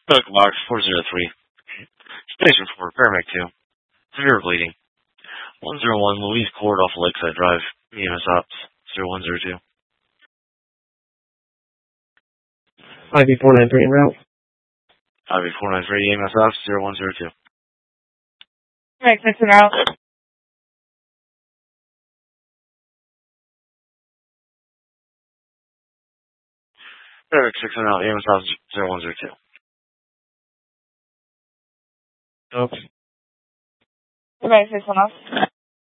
Medical box 403. Station 4, Paramedic 2. Severe bleeding. 101 Louise Court off Lakeside Drive. EMS Ops 0102. IV493 en route. IV493 EMS Ops 0102. Right, 6 en route. Paramedic 6 and out. EMS Ops 0102. Okay. Right, 6 en off.